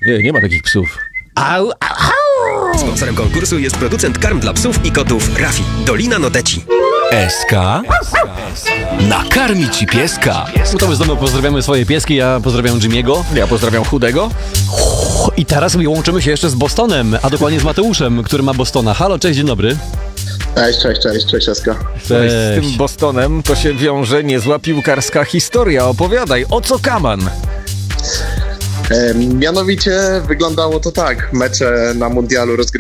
Nie ma takich psów. Au, au, au. Sponsorem konkursu jest producent karm dla psów i kotów Rafi, Dolina Noteci. SK nakarmi ci pieska. No to my znowu pozdrawiamy swoje pieski, ja pozdrawiam Jimmy'ego. Ja pozdrawiam Chudego. I teraz łączymy się jeszcze z Bostonem, a dokładnie z Mateuszem, który ma Bostona. Halo, cześć, dzień dobry. Cześć, Eska. Z tym Bostonem to się wiąże niezła piłkarska historia. Opowiadaj, o co kaman? Mianowicie wyglądało to tak. Mecze na mundialu